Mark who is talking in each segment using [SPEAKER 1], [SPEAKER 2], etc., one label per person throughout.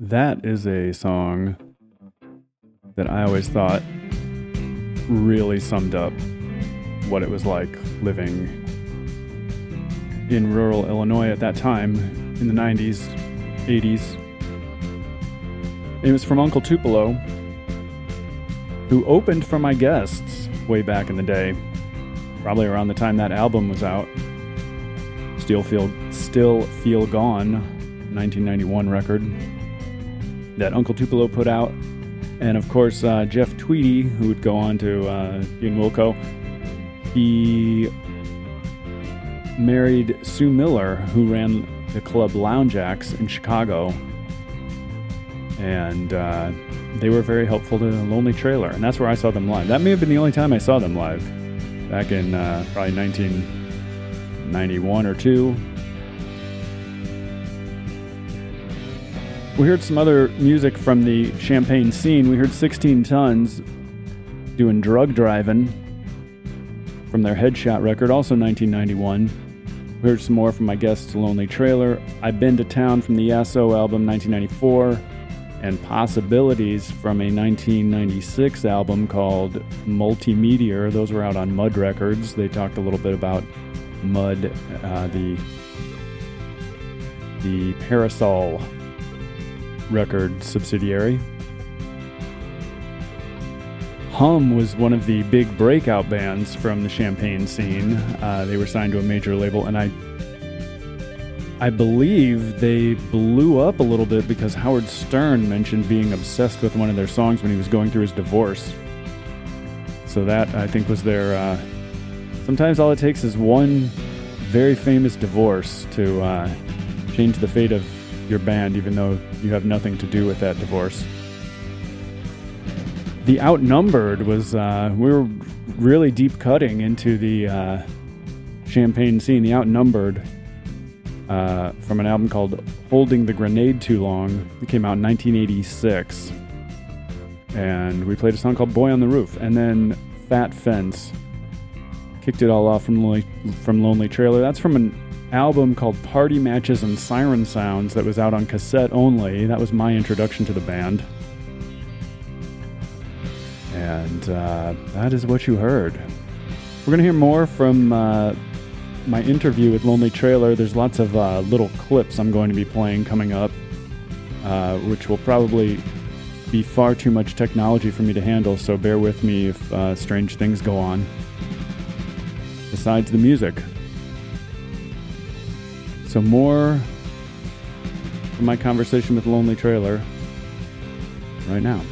[SPEAKER 1] That is a song that I always thought really summed up what it was like living in rural Illinois at that time in the 90s, 80s. It was from Uncle Tupelo, who opened for my guests way back in the day, probably around the time that album was out. Still Feel Gone, 1991 record that Uncle Tupelo put out. And of course, Jeff Tweedy, who would go on to Ian Wilco, he married Sue Miller, who ran the club Lounge Acts in Chicago. And they were very helpful to Lonely Trailer. And that's where I saw them live. That may have been the only time I saw them live, back in probably 1991 or 2. We heard some other music from the Champaign scene. We heard 16 Tons doing Drug Driving from their Headshot record, also 1991. We heard some more from my guests, Lonely Trailer. I've Been to Town from the Yasso album, 1994. And Possibilities from a 1996 album called Multimeteor. Those were out on Mud Records. They talked a little bit about Mud, the Parasol record subsidiary. Hum was one of the big breakout bands from the Champaign scene. They were signed to a major label, and I believe they blew up a little bit because Howard Stern mentioned being obsessed with one of their songs when he was going through his divorce. So that, I think, was their... sometimes all it takes is one very famous divorce to change the fate of your band, even though you have nothing to do with that divorce. The Outnumbered was... we were really deep cutting into the Champaign scene. The Outnumbered... from an album called Holding the Grenade Too Long. It came out in 1986. And we played a song called Boy on the Roof. And then Fat Fence kicked it all off from Lonely Trailer. That's from an album called Party Matches and Siren Sounds that was out on cassette only. That was my introduction to the band. And that is what you heard. We're going to hear more from... my interview with Lonely Trailer. There's lots of little clips I'm going to be playing coming up, which will probably be far too much technology for me to handle, so bear with me if strange things go on besides the music. So more from my conversation with Lonely Trailer right now.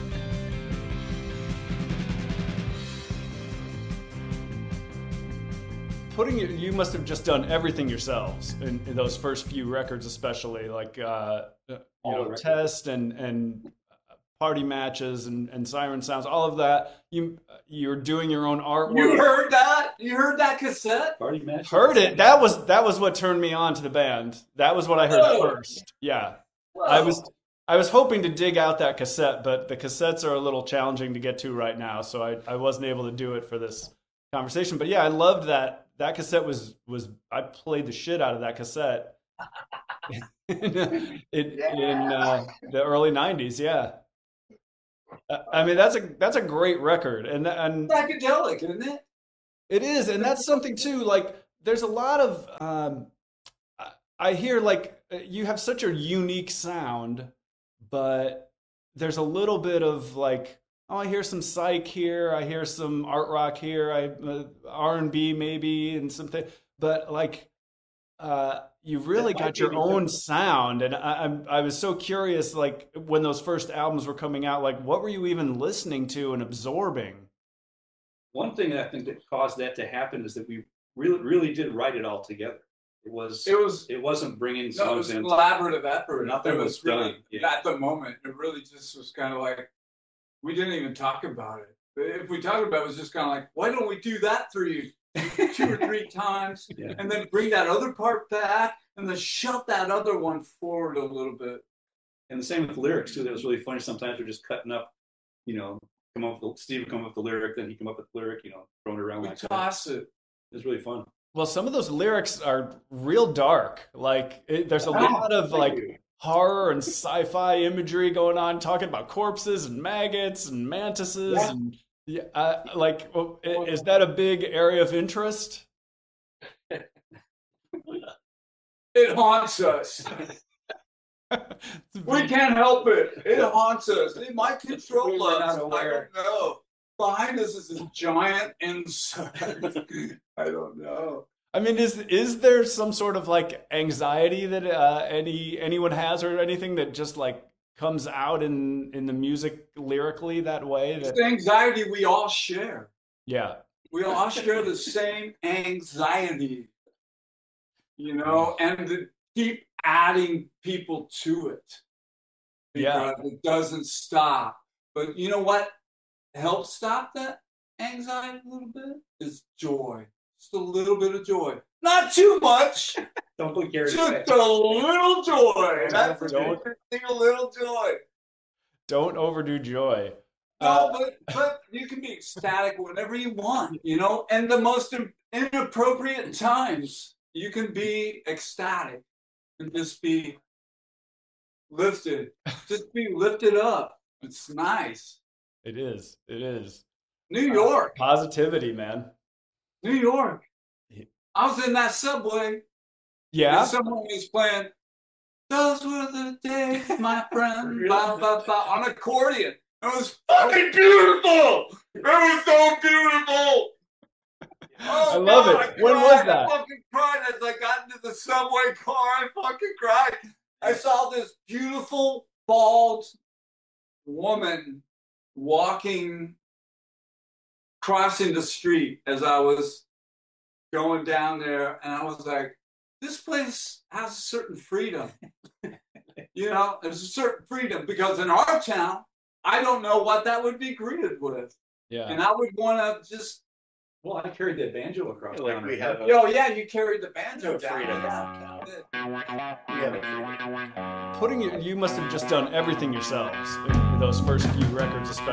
[SPEAKER 2] You must have just done everything yourselves in those first few records, especially like Test and Party Matches and Siren Sounds, all of that. You're doing your own artwork.
[SPEAKER 3] You heard that? You heard that cassette?
[SPEAKER 4] Party Matches.
[SPEAKER 2] Heard it. That was what turned me on to the band. That was what I heard first. Yeah.
[SPEAKER 3] Whoa.
[SPEAKER 2] I was hoping to dig out that cassette, but the cassettes are a little challenging to get to right now, so I wasn't able to do it for this conversation. But yeah, I loved that. That cassette was I played the shit out of that cassette in the early 90s. Yeah, I mean that's a great record, and
[SPEAKER 3] psychedelic, isn't it?
[SPEAKER 2] It is, and that's something too. Like there's a lot of I hear like you have such a unique sound, but there's a little bit of like. Oh, I hear some psych here. I hear some art rock here. R&B maybe and something. But like, you've really got your own sound. And I was so curious, like when those first albums were coming out, like what were you even listening to and absorbing?
[SPEAKER 4] One thing that I think that caused that to happen is that we really did write it all together. It wasn't bringing songs in.
[SPEAKER 3] It was collaborative effort.
[SPEAKER 4] Nothing was
[SPEAKER 3] really
[SPEAKER 4] done. Yeah.
[SPEAKER 3] At the moment. It really just was kind of like. We didn't even talk about it. If we talked about it, it was just kind of like, why don't we do that 2 or 3 times,
[SPEAKER 4] yeah. And
[SPEAKER 3] then bring that other part back, and then shove that other one forward a little bit.
[SPEAKER 4] And the same with the lyrics too. That was really funny. Sometimes we're just cutting up, Steve would come up with the lyric, then he'd come up with the lyric, throwing it around
[SPEAKER 3] We
[SPEAKER 4] like
[SPEAKER 3] toss
[SPEAKER 4] that.
[SPEAKER 3] it.
[SPEAKER 4] It was really fun.
[SPEAKER 2] Well, some of those lyrics are real dark. Like there's a lot of like horror and sci-fi imagery going on, talking about corpses and maggots and mantises, and is that a big area of interest?
[SPEAKER 3] It haunts us. We can't help it. It haunts us. It might control us. I don't know. Behind us is a giant insect. I don't know.
[SPEAKER 2] I mean, is there some sort of like anxiety that anyone has, or anything that just like comes out in the music lyrically that way?
[SPEAKER 3] It's the anxiety we all share.
[SPEAKER 2] Yeah.
[SPEAKER 3] We all share the same anxiety, and to keep adding people to it. Because it doesn't stop. But you know what helps stop that anxiety a little bit? Is joy. Just a little bit of joy. Not too much.
[SPEAKER 4] Don't go carried away.
[SPEAKER 3] Just a little joy. That's a little joy.
[SPEAKER 2] Don't overdo joy.
[SPEAKER 3] No, but you can be ecstatic whenever you want, and the most inappropriate times you can be ecstatic and just be lifted. Just be lifted up. It's nice.
[SPEAKER 2] It is. It is.
[SPEAKER 3] New York.
[SPEAKER 2] Positivity, man.
[SPEAKER 3] New York. I was in that subway.
[SPEAKER 2] Yeah.
[SPEAKER 3] And someone was playing, "Those were the days, my friend," blah, blah, blah, on accordion. It was fucking beautiful. It was so beautiful. Oh,
[SPEAKER 2] I love it. When was that?
[SPEAKER 3] I fucking cried as I got into the subway car. I fucking cried. I saw this beautiful, bald woman crossing the street as I was going down there, and I was like, this place has a certain freedom. There's a certain freedom, because in our town, I don't know what that would be greeted with.
[SPEAKER 2] Yeah.
[SPEAKER 3] And I would want to just...
[SPEAKER 4] Well, I carried that banjo across town.
[SPEAKER 3] We have you carried the banjo down.
[SPEAKER 2] You must have just done everything yourselves in those first few records, especially.